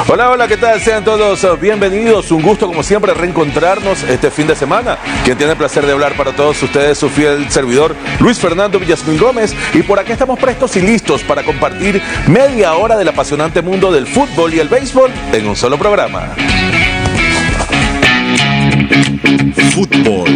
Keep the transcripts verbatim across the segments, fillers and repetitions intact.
Hola, hola, ¿qué tal? Sean todos bienvenidos. Un gusto, como siempre, reencontrarnos este fin de semana. Quien tiene el placer de hablar para todos ustedes, su fiel servidor, Luis Fernando Villasmil Gómez. Y por aquí estamos prestos y listos para compartir media hora del apasionante mundo del fútbol y el béisbol en un solo programa. Fútbol.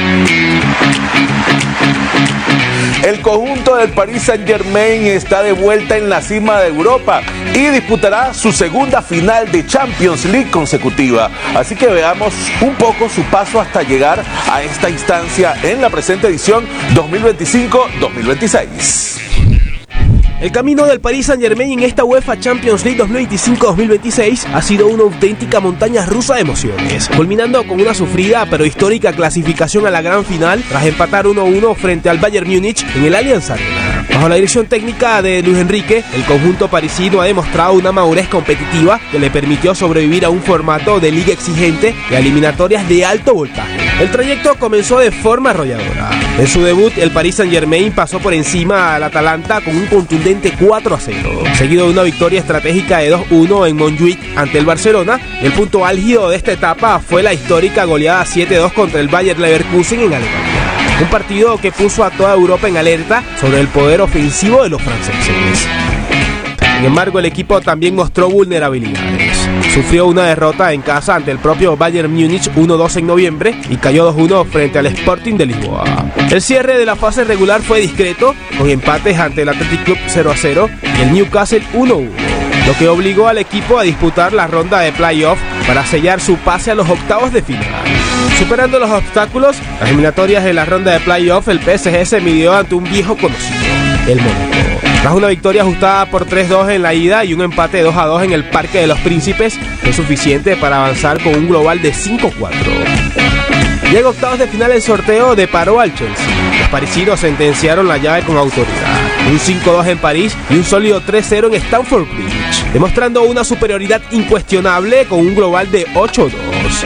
El conjunto del Paris Saint-Germain está de vuelta en la cima de Europa y disputará su segunda final de Champions League consecutiva. Así que veamos un poco su paso hasta llegar a esta instancia en la presente edición dos mil veinticinco dos mil veintiséis. El camino del Paris Saint-Germain en esta UEFA Champions League dos mil veinticinco dos mil veintiséis ha sido una auténtica montaña rusa de emociones, culminando con una sufrida pero histórica clasificación a la gran final tras empatar uno a uno frente al Bayern Múnich en el Allianz Arena. Bajo la dirección técnica de Luis Enrique, el conjunto parisino ha demostrado una madurez competitiva que le permitió sobrevivir a un formato de liga exigente y a eliminatorias de alto voltaje. El trayecto comenzó de forma arrolladora. En su debut, el Paris Saint-Germain pasó por encima al Atalanta con un contundente cuatro a cero, seguido de una victoria estratégica de dos uno en Montjuic ante el Barcelona. El punto álgido de esta etapa fue la histórica goleada siete dos contra el Bayer Leverkusen en Alemania. Un partido que puso a toda Europa en alerta sobre el poder ofensivo de los franceses. Sin embargo, el equipo también mostró vulnerabilidades. Sufrió una derrota en casa ante el propio Bayern Múnich uno dos en noviembre y cayó dos uno frente al Sporting de Lisboa. El cierre de la fase regular fue discreto, con empates ante el Athletic Club cero a cero y el Newcastle uno uno, lo que obligó al equipo a disputar la ronda de playoff para sellar su pase a los octavos de final. Superando los obstáculos, las eliminatorias de la ronda de playoff, el P S G se midió ante un viejo conocido, el Mónaco. Tras una victoria ajustada por tres dos en la ida y un empate dos a dos en el Parque de los Príncipes, fue suficiente para avanzar con un global de cinco cuatro. Llega a octavos de final, el sorteo deparó al Chelsea. Los parisinos sentenciaron la llave con autoridad. Un cinco dos en París y un sólido tres cero en Stamford Bridge, demostrando una superioridad incuestionable con un global de ocho dos.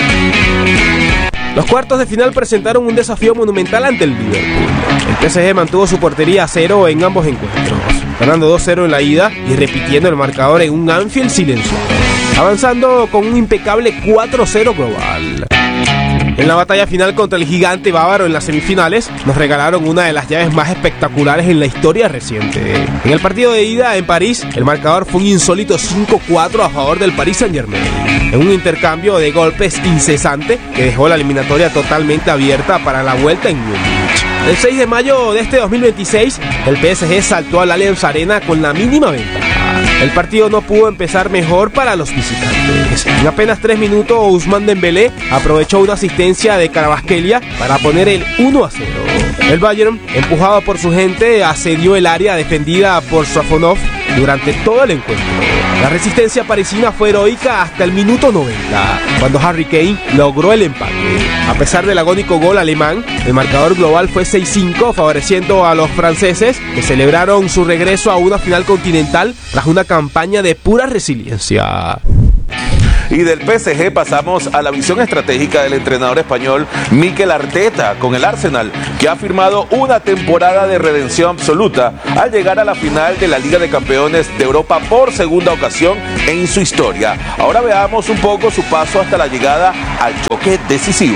Los cuartos de final presentaron un desafío monumental ante el Liverpool. El P S G mantuvo su portería a cero en ambos encuentros, ganando dos cero en la ida y repitiendo el marcador en un Anfield silencioso, avanzando con un impecable cuatro cero global. En la batalla final contra el gigante bávaro en las semifinales, nos regalaron una de las llaves más espectaculares en la historia reciente. En el partido de ida en París, el marcador fue un insólito cinco cuatro a favor del Paris Saint-Germain, en un intercambio de golpes incesante que dejó la eliminatoria totalmente abierta para la vuelta en Múnich. El seis de mayo de este dos mil veintiséis, el P S G saltó al Allianz Arena con la mínima ventaja. El partido no pudo empezar mejor para los visitantes. En apenas tres minutos, Ousmane Dembélé aprovechó una asistencia de Kvaratskhelia para poner el uno a cero. El Bayern, empujado por su gente, asedió el área defendida por Safonov durante todo el encuentro. La resistencia parisina fue heroica hasta el minuto noventa, cuando Harry Kane logró el empate. A pesar del agónico gol alemán, el marcador global fue seis cinco, favoreciendo a los franceses, que celebraron su regreso a una final continental tras una campaña de pura resiliencia. Y del P S G pasamos a la visión estratégica del entrenador español Mikel Arteta con el Arsenal, que ha firmado una temporada de redención absoluta al llegar a la final de la Liga de Campeones de Europa por segunda ocasión en su historia. Ahora veamos un poco su paso hasta la llegada al choque decisivo.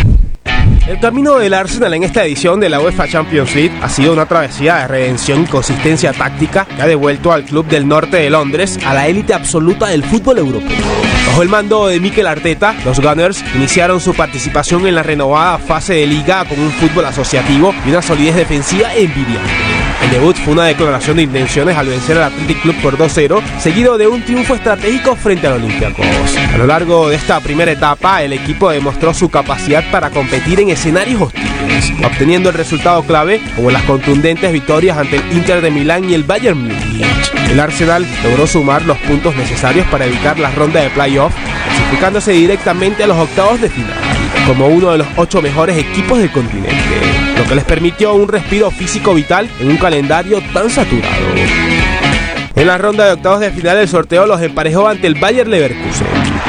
El camino del Arsenal en esta edición de la UEFA Champions League ha sido una travesía de redención y consistencia táctica que ha devuelto al club del norte de Londres a la élite absoluta del fútbol europeo. Bajo el mando de Mikel Arteta, los Gunners iniciaron su participación en la renovada fase de liga con un fútbol asociativo y una solidez defensiva envidiable. El debut fue una declaración de intenciones al vencer al Athletic Club por dos cero, seguido de un triunfo estratégico frente al Olympiacos. A lo largo de esta primera etapa, el equipo demostró su capacidad para competir en escenarios hostiles, obteniendo el resultado clave como las contundentes victorias ante el Inter de Milán y el Bayern Múnich. El Arsenal logró sumar los puntos necesarios para evitar la ronda de playoff, clasificándose directamente a los octavos de final, como uno de los ocho mejores equipos del continente, lo que les permitió un respiro físico vital en un calendario tan saturado. En la ronda de octavos de final, el sorteo los emparejó ante el Bayer Leverkusen.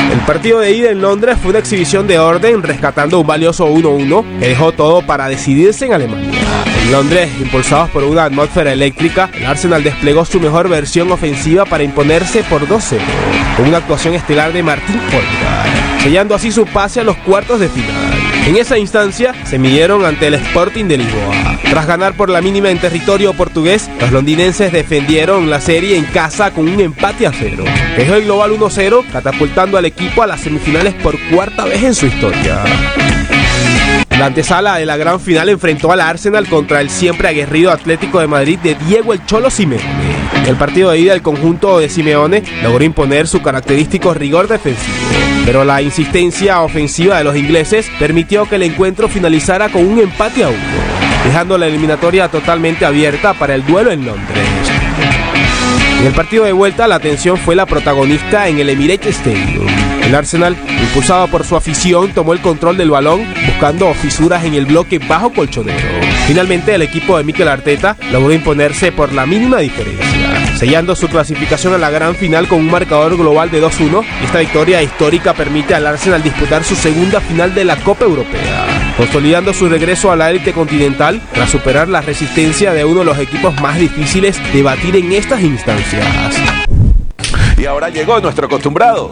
El partido de ida en Londres fue una exhibición de orden, rescatando un valioso uno uno que dejó todo para decidirse en Alemania. En Londres, impulsados por una atmósfera eléctrica, el Arsenal desplegó su mejor versión ofensiva para imponerse por dos cero, con una actuación estelar de Martin Odegaard, sellando así su pase a los cuartos de final. En esa instancia, se midieron ante el Sporting de Lisboa. Tras ganar por la mínima en territorio portugués, los londinenses defendieron la serie en casa con un empate a cero. Dejó el global uno cero, catapultando al equipo a las semifinales por cuarta vez en su historia. La antesala de la gran final enfrentó al Arsenal contra el siempre aguerrido Atlético de Madrid de Diego el Cholo Simeone. El partido de ida del conjunto de Simeone logró imponer su característico rigor defensivo, pero la insistencia ofensiva de los ingleses permitió que el encuentro finalizara con un empate a uno, dejando la eliminatoria totalmente abierta para el duelo en Londres. En el partido de vuelta, la atención fue la protagonista en el Emirates Stadium. El Arsenal, impulsado por su afición, tomó el control del balón, buscando fisuras en el bloque bajo colchonero. Finalmente, el equipo de Mikel Arteta logró imponerse por la mínima diferencia, sellando su clasificación a la gran final con un marcador global de dos uno. Esta victoria histórica permite al Arsenal disputar su segunda final de la Copa Europea, consolidando su regreso a la élite continental tras superar la resistencia de uno de los equipos más difíciles de batir en estas instancias. Y ahora llegó nuestro acostumbrado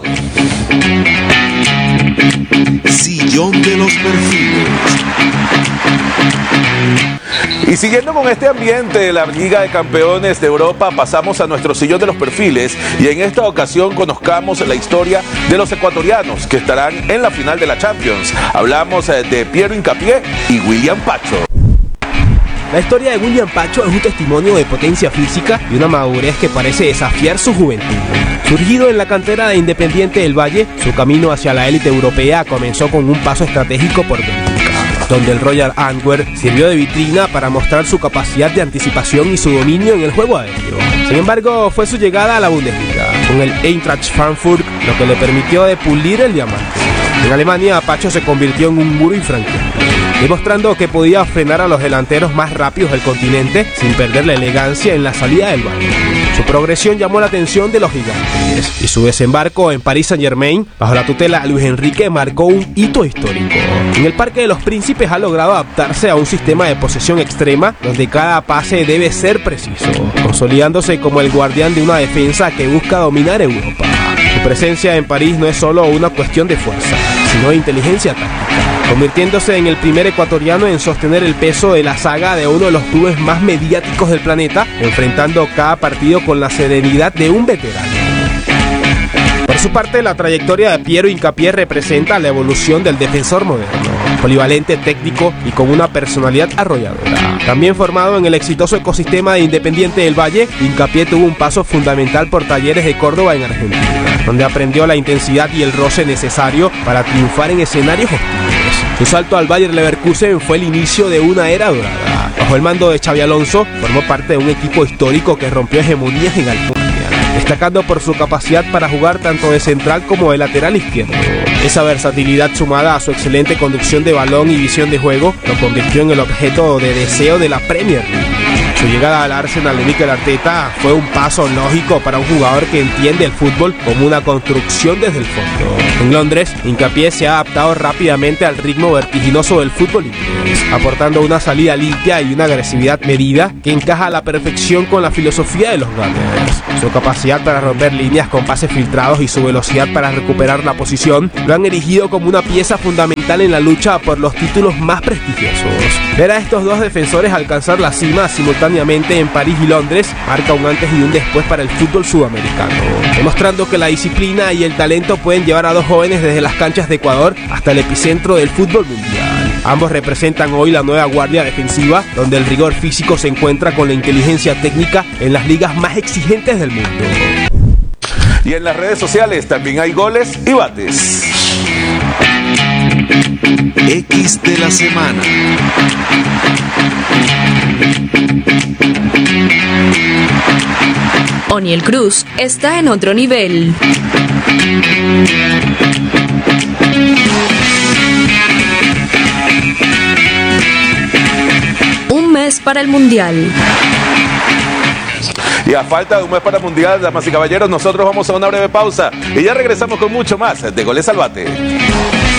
Sillón de los Perfiles. Y siguiendo con este ambiente de la Liga de Campeones de Europa, pasamos a nuestro Sillón de los Perfiles y en esta ocasión conozcamos la historia de los ecuatorianos que estarán en la final de la Champions. Hablamos de Piero Hincapié y William Pacho. La historia de William Pacho es un testimonio de potencia física y una madurez que parece desafiar su juventud. Surgido en la cantera de Independiente del Valle, su camino hacia la élite europea comenzó con un paso estratégico por Bélgica, donde el Royal Antwerp sirvió de vitrina para mostrar su capacidad de anticipación y su dominio en el juego aéreo. Sin embargo, fue su llegada a la Bundesliga, con el Eintracht Frankfurt, lo que le permitió de pulir el diamante. En Alemania, Pacho se convirtió en un muro infranqueable, demostrando que podía frenar a los delanteros más rápidos del continente sin perder la elegancia en la salida del balón. Su progresión llamó la atención de los gigantes y su desembarco en Paris Saint-Germain bajo la tutela de Luis Enrique marcó un hito histórico. En el Parque de los Príncipes ha logrado adaptarse a un sistema de posesión extrema donde cada pase debe ser preciso, consolidándose como el guardián de una defensa que busca dominar Europa. Su presencia en París no es solo una cuestión de fuerza, sino de inteligencia táctica, convirtiéndose en el primer ecuatoriano en sostener el peso de la saga de uno de los clubes más mediáticos del planeta, enfrentando cada partido con la serenidad de un veterano. Por su parte, la trayectoria de Piero Hincapié representa la evolución del defensor moderno, polivalente, técnico y con una personalidad arrolladora. También formado en el exitoso ecosistema de Independiente del Valle, Hincapié tuvo un paso fundamental por Talleres de Córdoba en Argentina, donde aprendió la intensidad y el roce necesario para triunfar en escenarios hostiles. Su salto al Bayer Leverkusen fue el inicio de una era dorada. Bajo el mando de Xabi Alonso, formó parte de un equipo histórico que rompió hegemonías en Almunia, destacando por su capacidad para jugar tanto de central como de lateral izquierdo. Esa versatilidad, sumada a su excelente conducción de balón y visión de juego, lo convirtió en el objeto de deseo de la Premier League. Su llegada al Arsenal de Mikel Arteta fue un paso lógico para un jugador que entiende el fútbol como una construcción desde el fondo. En Londres, Hincapié se ha adaptado rápidamente al ritmo vertiginoso del fútbol inglés, aportando una salida limpia y una agresividad medida que encaja a la perfección con la filosofía de los Gunners. Su capacidad para romper líneas con pases filtrados y su velocidad para recuperar la posición lo han erigido como una pieza fundamental en la lucha por los títulos más prestigiosos. Ver a estos dos defensores alcanzar la cima simultáneamente en París y Londres marca un antes y un después para el fútbol sudamericano, demostrando que la disciplina y el talento pueden llevar a dos jóvenes desde las canchas de Ecuador hasta el epicentro del fútbol mundial. Ambos representan hoy la nueva guardia defensiva, donde el rigor físico se encuentra con la inteligencia técnica en las ligas más exigentes del mundo. Y en las redes sociales también hay goles y bates. X de la semana. Oniel Cruz está en otro nivel. Un mes para el Mundial. Y a falta de un mes para el Mundial, damas y caballeros, nosotros vamos a una breve pausa y ya regresamos con mucho más de Goles al Bate.